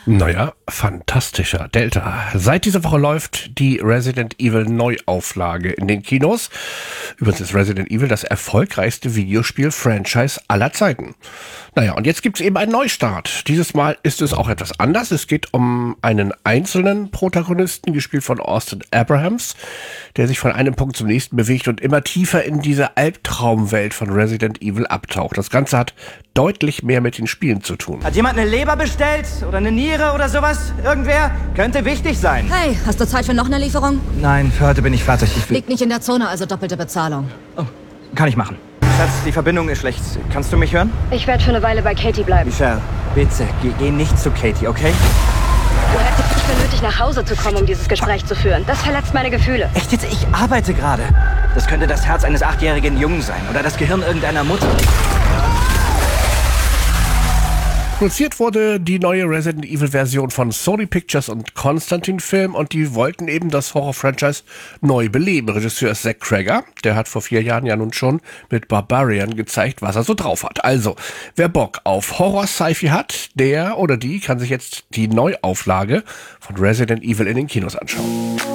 Naja, fantastischer Delta. Seit dieser Woche läuft die Resident Evil Neuauflage in den Kinos. Übrigens ist Resident Evil das erfolgreichste Videospiel-Franchise aller Zeiten. Naja, und jetzt gibt's eben einen Neustart. Dieses Mal ist es auch etwas anders. Es geht um einen einzelnen Protagonisten, gespielt von Austin Abrahams, der sich von einem Punkt zum nächsten bewegt und immer tiefer in diese Albtraumwelt von Resident Evil abtaucht. Das Ganze hat deutlich mehr mit den Spielen zu tun. Hat jemand eine Leber bestellt? Oder eine Niere oder sowas? Irgendwer? Könnte wichtig sein. Hey, hast du Zeit für noch eine Lieferung? Nein, für heute bin ich fertig. Liegt nicht in der Zone, also doppelte Bezahlung. Oh, kann ich machen. Schatz, die Verbindung ist schlecht. Kannst du mich hören? Ich werde für eine Weile bei Katie bleiben. Michelle, bitte, geh nicht zu Katie, okay? Du hättest nicht für nötig, nach Hause zu kommen, um dieses Gespräch zu führen. Das verletzt meine Gefühle. Echt jetzt? Ich arbeite gerade. Das könnte das Herz eines 8-jährigen Jungen sein. Oder das Gehirn irgendeiner Mutter. Produziert wurde die neue Resident Evil Version von Sony Pictures und Constantin Film und die wollten eben das Horror-Franchise neu beleben. Regisseur ist Zach Cregger, der hat vor 4 Jahren ja nun schon mit Barbarian gezeigt, was er so drauf hat. Also, wer Bock auf Horror-Sci-Fi hat, der oder die kann sich jetzt die Neuauflage von Resident Evil in den Kinos anschauen.